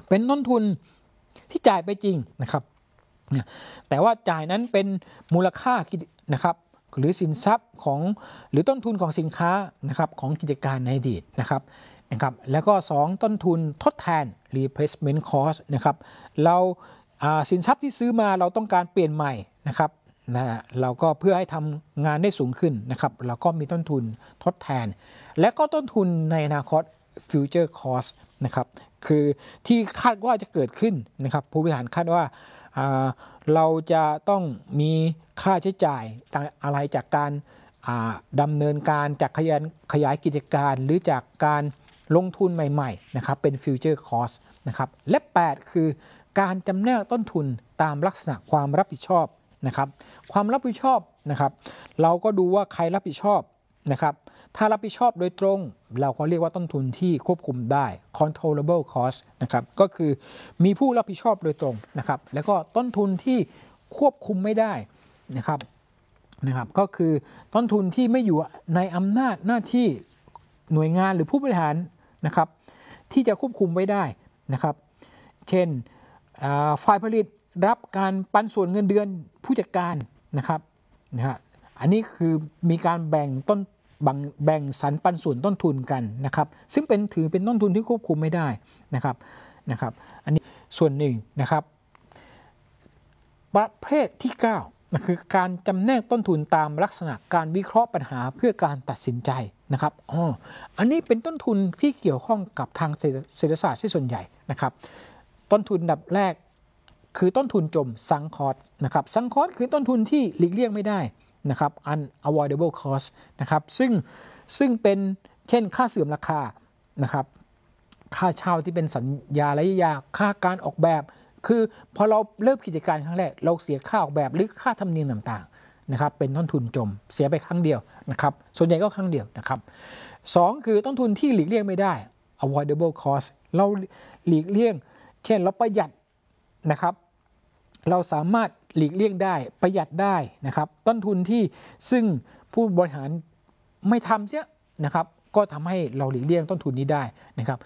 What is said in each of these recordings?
เป็นต้นทุนที่จ่ายไปจริงนะครับแต่ว่าจ่ายนั้นเป็นมูลค่านะครับหรือสินทรัพย์ของหรือต้นทุนของสินค้านะครับของกิจการในอดีตนะครับแล้วก็2ต้นทุนทดแทน replacement cost นะครับเราสินทรัพย์ที่ซื้อมาเราต้องการเปลี่ยนใหม่นะครับเราก็เพื่อให้ทำงานได้สูงขึ้นนะครับเราก็มีต้นทุนทดแทนและก็ต้นทุนในอนาคต future cost นะครับคือที่คาดว่าจะเกิดขึ้นนะครับผู้บริหารคาดว่าเราจะต้องมีค่าใช้จ่ายอะไรจากการดำเนินการจากขยายกิจการหรือจากการลงทุนใหม่ๆนะครับเป็น future cost นะครับและ8คือการจำแนกต้นทุนตามลักษณะความรับผิดชอบนะครับความรับผิดชอบนะครับเราก็ดูว่าใครรับผิดชอบนะครับถ้ารับผิดชอบโดยตรงเราก็เรียกว่าต้นทุนที่ควบคุมได้ controllable cost นะครับก็คือมีผู้รับผิดชอบโดยตรงนะครับแล้วก็ต้นทุนที่ควบคุมไม่ได้นะครับก็คือต้นทุนที่ไม่อยู่ในอำนาจหน้าที่หน่วยงานหรือผู้บริหารนะครับที่จะควบคุมไว้ได้นะครับเช่นฝ่ายผลิตรับการปันส่วนเงินเดือนผู้จัดการนะครับอันนี้คือมีการแบ่งสรรปันส่วนต้นทุนกันนะครับซึ่งถือเป็นต้นทุนที่ควบคุมไม่ได้นะครับอันนี้ส่วนหนึ่งนะครับประเภทที่9นะคือการจำแนกต้นทุนตามลักษณะการวิเคราะห์ปัญหาเพื่อการตัดสินใจนะครับอันนี้เป็นต้นทุนที่เกี่ยวข้องกับทางเศรษฐศาสตร์ที่ส่วนใหญ่นะครับต้นทุนดับแรกคือต้นทุนจมซังคอสนะครับซังคอสคือต้นทุนที่หลีกเลี่ยงไม่ได้นะครับ unavoidable cost นะครับซึ่งเป็นเช่นค่าเสื่อมราคานะครับค่าเช่าที่เป็นสัญญาระยะยาวค่าการออกแบบคือพอเราเริ่มกิจการครั้งแรกเราเสียค่าออกแบบหรือค่าธรรมเนียมต่างๆนะครับเป็นต้นทุนจมเสียไปครั้งเดียวนะครับส่วนใหญ่ก็ครั้งเดียวนะครับ2คือต้นทุนที่หลีกเลี่ยงไม่ได้ avoidable cost เราหลีกเลี่ยงเช่นเราประหยัดนะครับเราสามารถหลีกเลี่ยงได้ประหยัดได้นะครับต้นทุนที่ซึ่งผู้บริหารไม่ทำเสียนะครับก็ทำให้เราหลีกเลี่ยงต้นทุนนี้ได้นะครับ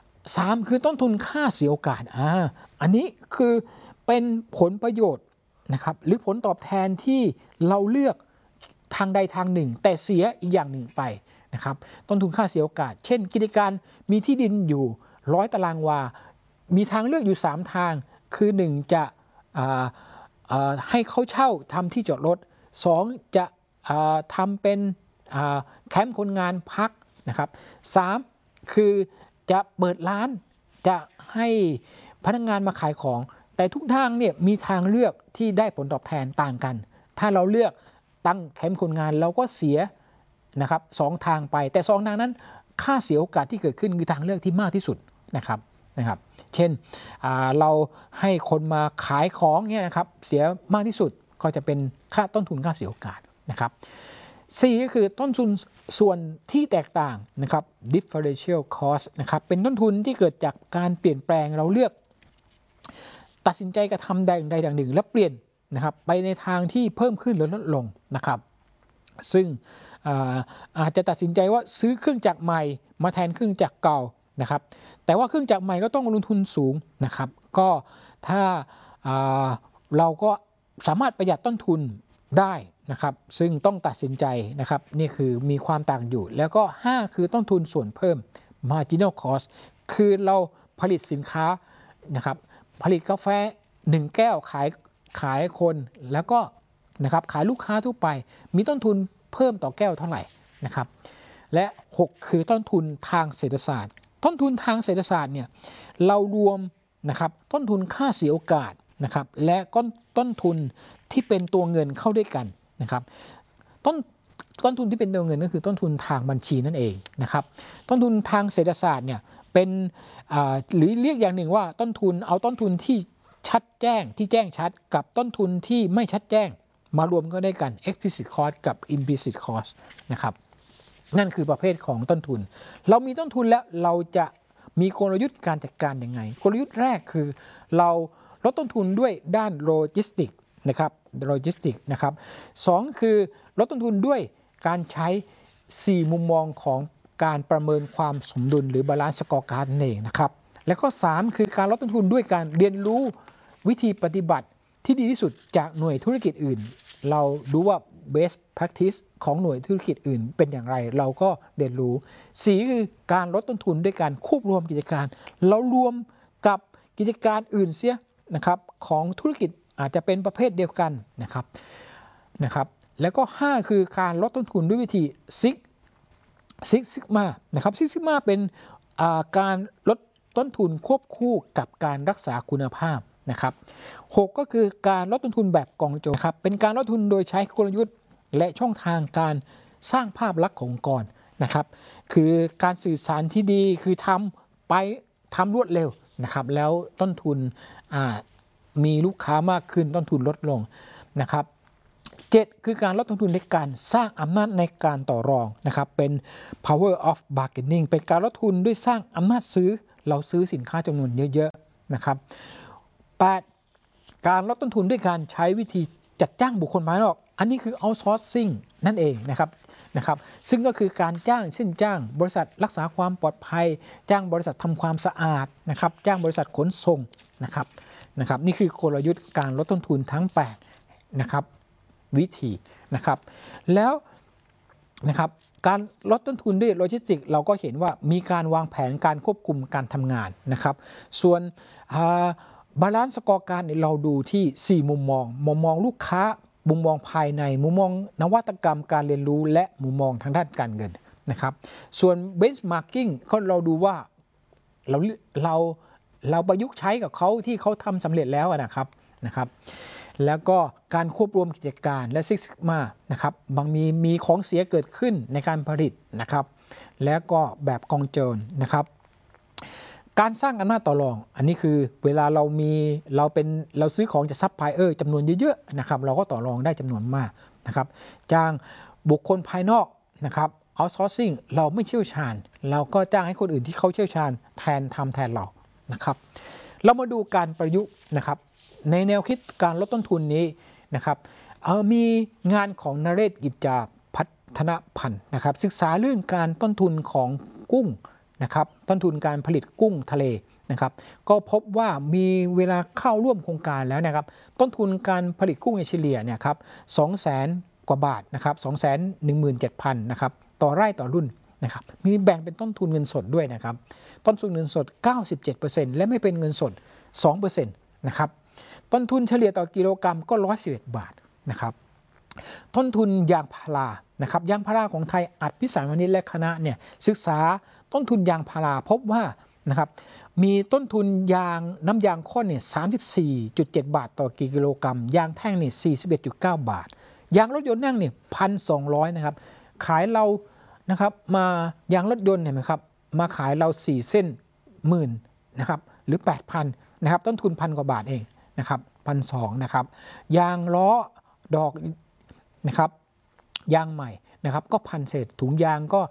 3คือต้นทุนค่าเสียโอกาสอันนี้คือเป็นผลประโยชน์นะครับหรือผลตอบแทนที่เราเลือกทางใดทางหนึ่งแต่เสียอีกอย่างหนึ่งไปนะครับต้นทุนค่าเสียโอกาสเช่นกิจการมีที่ดินอยู่100 ตารางวามีทางเลือกอยู่3ทางคือ1จะให้เขาเช่าทำที่จอดรถ2จะทำเป็นแคมป์คนงานพักนะครับ3คือจะเปิดร้านจะให้พนักงานมาขายของแต่ทุกทางเนี่ยมีทางเลือกที่ได้ผลตอบแทนต่างกันถ้าเราเลือกตั้งแคมป์คนงานเราก็เสียนะครับ2ทางไปแต่2ทางนั้นค่าเสียโอกาสที่เกิดขึ้นคือทางเลือกที่มากที่สุดนะครับเช่นเราให้คนมาขายของเนี่ยนะครับเสียมากที่สุดก็จะเป็นค่าต้นทุนค่าเสียโอกาสนะครับ4ก็คือต้นทุนส่วนที่แตกต่างนะครับ differential cost นะครับเป็นต้นทุนที่เกิดจากการเปลี่ยนแปลงเราเลือกตัดสินใจกระทำใดอย่างหนึ่งแล้วเปลี่ยนนะครับไปในทางที่เพิ่มขึ้นหรือลดลงนะครับซึ่งอาจจะตัดสินใจว่าซื้อเครื่องจักรใหม่มาแทนเครื่องจักรเก่านะครับแต่ว่าเครื่องจักรใหม่ก็ต้องลงทุนสูงนะครับก็ถ้าเราก็สามารถประหยัดต้นทุนได้นะครับซึ่งต้องตัดสินใจนะครับนี่คือมีความต่างอยู่แล้วก็5คือต้นทุนส่วนเพิ่ม marginal cost คือเราผลิตสินค้านะครับผลิตกาแฟ1แก้วขายคนแล้วก็นะครับขายลูกค้าทั่วไปมีต้นทุนเพิ่มต่อแก้วเท่าไหร่นะครับและ6คือต้นทุนทางเศรษฐศาสตร์ต้นทุนทางเศรษฐศาสตร์เนี่ยเรารวมนะครับต้นทุนค่าเสียโอกาสนะครับและต้นทุนที่เป็นตัวเงินเข้าด้วยกันนะครับต้นทุนที่เป็นตัวเงินก็คือต้นทุนทางบัญชีนั่นเองนะครับต้นทุนทางเศรษฐศาสตร์เนี่ยเป็นหรือเรียกอย่างหนึ่งว่าต้นทุนที่ชัดแจ้งที่แจ้งชัดกับต้นทุนที่ไม่ชัดแจ้งมารวมก็ได้กัน explicit cost กับ implicit cost นะครับนั่นคือประเภทของต้นทุนเรามีต้นทุนแล้วเราจะมีกลยุทธ์การจัดการยังไงกลยุทธ์แรกคือเราลดต้นทุนด้วยด้านโลจิสติกนะครับ2คือลดต้นทุนด้วยการใช้4มุมมองของการประเมินความสมดุลหรือ balance scorecard นั่นเองนะครับแล้วก็3คือการลดต้นทุนด้วยการเรียนรู้วิธีปฏิบัติที่ดีที่สุดจากหน่วยธุรกิจอื่นเราดูว่า best practice ของหน่วยธุรกิจอื่นเป็นอย่างไรเราก็เรียนรู้4คือการลดต้นทุนด้วยการควบรวมกิจการเรารวมกับกิจการอื่นเสียนะครับของธุรกิจอาจจะเป็นประเภทเดียวกันนะครับแล้วก็5คือการลดต้นทุนด้วยวิธีซิกซิกมานะครับซิกซิกมาเป็นการลดต้นทุนควบคู่กับการรักษาคุณภาพนะครับ6ก็คือการลดต้นทุนแบบกองโจรครับเป็นการลดทุนโดยใช้กลยุทธ์และช่องทางการสร้างภาพลักษณ์ขององค์กรนะครับคือการสื่อสารที่ดีคือทำรวดเร็วนะครับแล้วต้นทุนมีลูกค้ามากขึ้นต้นทุนลดลงนะครับ7คือการลดต้นทุนในการสร้างอำนาจในการต่อรองนะครับเป็น power of bargaining เป็นการลดทุนด้วยสร้างอำนาจซื้อเราซื้อสินค้าจำนวนเยอะๆนะครับ8การลดต้นทุนด้วยการใช้วิธีจัดจ้างบุคคลภายนอกอันนี้คือ outsourcing นั่นเองนะครับซึ่งก็คือการจ้างบริษัทรักษาความปลอดภัยจ้างบริษัททำความสะอาดนะครับจ้างบริษัทขนส่งนะครับนี่คือกลยุทธ์การลดต้นทุนทั้ง8นะครับวิธีนะครับแล้วนะครับการลดต้นทุนด้วยโลจิสติกเราก็เห็นว่ามีการวางแผนการควบคุมการทำงานนะครับส่วนบาลานซ์สกอร์การเราดูที่4มุมมองลูกค้ามุมมองภายในมุมมองนวัตกรรมการเรียนรู้และมุมมองทางด้านการเงินนะครับส่วน benchmarking ก็เราดูว่าเราประยุกต์ใช้กับเขาที่เขาทำสำเร็จแล้วนะครับแล้วก็การควบรวมกิจการและซิกซิกมานะครับมีของเสียเกิดขึ้นในการผลิตนะครับแล้วก็แบบกองโจรนะครับการสร้างอำนาจต่อรองอันนี้คือเวลาเราซื้อของจากซัพพลายเออร์จำนวนเยอะๆนะครับเราก็ต่อรองได้จำนวนมากนะครับจ้างบุคคลภายนอกนะครับoutsourcing เราไม่เชี่ยวชาญเราก็จ้างให้คนอื่นที่เขาเชี่ยวชาญแทนเรานะครับเรามาดูการประยุกต์นะครับในแนวคิดการลดต้นทุนนี้นะครับมีงานของนเรศกิจจาพัฒนพันธ์นะครับศึกษาเรื่องการต้นทุนของกุ้งนะครับต้นทุนการผลิตกุ้งทะเลนะครับก็พบว่ามีเวลาเข้าร่วมโครงการแล้วนะครับต้นทุนการผลิตกุ้งเฉลี่ยเนี่ยครับ200,000 กว่าบาทนะครับ217,000นะครับต่อไร่ต่อรุ่นนะครับมีแบ่งเป็นต้นทุนเงินสดด้วยนะครับต้นทุนเงินสด 97% และไม่เป็นเงินสด 2% นะครับต้นทุนเฉลี่ยต่อกิโลกรัมก็111 บาทนะครับต้นทุนยางพารานะครับยางพาราของไทยอัดพิสารวณิชและคณะเนี่ยศึกษาต้นทุนยางพาราพบว่านะครับมีต้นทุนน้ำยางข้นเนี่ย 34.7 บาทต่อกิโลกรัมยางแท่งเนี่ย 41.9 บาทยางรถยนต์นั่งเนี่ย 1,200 นะครับขายเรานะครับมายางรถยนต์เนี่ยนะครับมาขายเรา4 เส้นหมื่นนะครับหรือ 8,000 นะครับต้นทุน1,000 กว่าบาทเองนะครับ 1,200 นะครับยางล้อดอกนะครับยางใหม่นะครับก็1,000 เศษถุงยางก็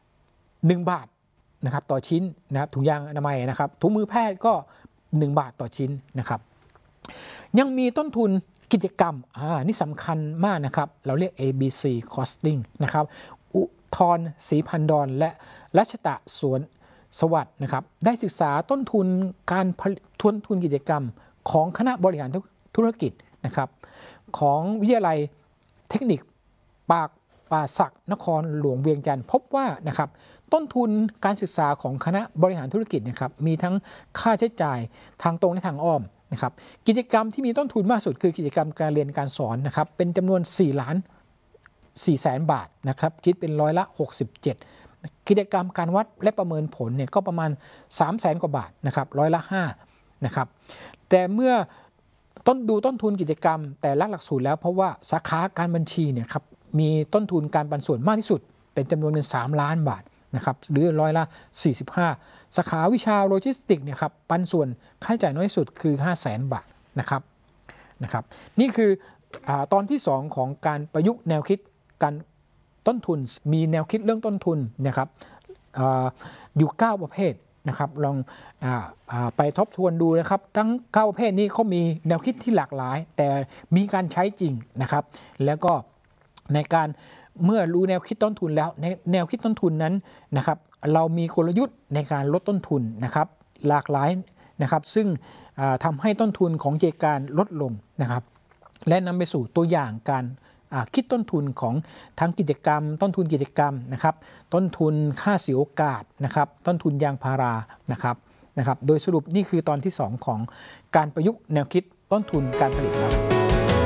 1 บาทนะครับต่อชิ้นนะครับถุงยางอนามัยนะครับถุงมือแพทย์ก็1 บาทต่อชิ้นนะครับยังมีต้นทุนกิจกรรมนี่สำคัญมากนะครับเราเรียก ABC costing นะครับอุทรศรีพันดรและรัชตะสวนสวัสดิ์นะครับได้ศึกษาต้นทุนกิจกรรมของคณะบริหารธุรกิจนะครับของวิทยาลัยเทคนิคป่าสักนครหลวงเวียงจันทร์พบว่านะครับต้นทุนการศึกษาของคณะบริหารธุรกิจนะครับมีทั้งค่าใช้จ่ายทางตรงและทางอ้อมนะครับกิจกรรมที่มีต้นทุนมากสุดคือกิจกรรมการเรียนการสอนนะครับเป็นจำนวน4,400,000 บาทนะครับคิดเป็น67%กิจกรรมการวัดและประเมินผลเนี่ยก็ประมาณ300,000 กว่าบาทนะครับ5%นะครับแต่เมื่อดูต้นทุนกิจกรรมแต่ละหลักสูตรแล้วเพราะว่าสาขาการบัญชีเนี่ยครับมีต้นทุนการปันส่วนมากที่สุดเป็นจำนวนเงิน3 ล้านบาทนะครับหรือ45%สาขาวิชาโลจิสติกเนี่ยครับปันส่วนค่าใช้จ่ายน้อยที่สุดคือ 500,000 บาทนะครับนี่คือตอนที่2ของการประยุกต์แนวคิดการต้นทุนมีแนวคิดเรื่องต้นทุนนะครับอยู่9 ประเภทนะครับลองไปทบทวนดูนะครับทั้ง9 ประเภทนี้เขามีแนวคิดที่หลากหลายแต่มีการใช้จริงนะครับแล้วก็ในการเมื่อรู้แนวคิดต้นทุนแล้วในแนวคิดต้นทุนนั้นนะครับเรามีกลยุทธ์ในการลดต้นทุนนะครับหลากหลายนะครับซึ่งทำให้ต้นทุนของกิจการลดลงนะครับและนำไปสู่ตัวอย่างการคิดต้นทุนของทั้งกิจกรรมต้นทุนกิจกรรมนะครับต้นทุนค่าเสียโอกาสนะครับต้นทุนยางพารานะครับโดยสรุปนี่คือตอนที่2ของการประยุกต์แนวคิดต้นทุนการผลิตครับ